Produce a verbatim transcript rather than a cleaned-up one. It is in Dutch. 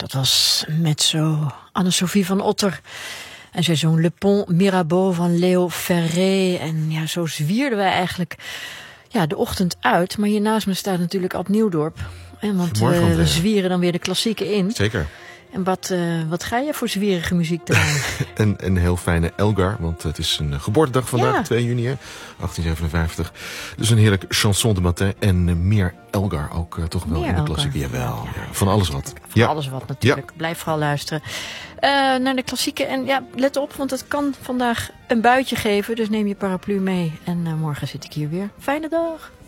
Dat was mezzo Anne-Sophie van Otter. En zij zong Le Pont Mirabeau van Leo Ferré. En ja, zo zwierden wij eigenlijk ja, de ochtend uit. Maar hier naast me staat natuurlijk Ad Nieuwdorp. En want uh, we zwieren dan weer de klassieken in. Zeker. En wat, uh, wat ga je voor zwierige muziek draaien? een, een heel fijne Elgar, want het is een geboortedag vandaag, ja. twee juni, hè, achttien zevenenvijftig. Dus een heerlijk chanson de matin en uh, meer Elgar ook uh, toch wel meer in de klassieke. Jawel, ja, ja, van alles wat. Van ja. alles wat natuurlijk. Ja. Blijf vooral luisteren uh, naar de klassieken. En ja, let op, want het kan vandaag een buitje geven. Dus neem je paraplu mee. En uh, morgen zit ik hier weer. Fijne dag.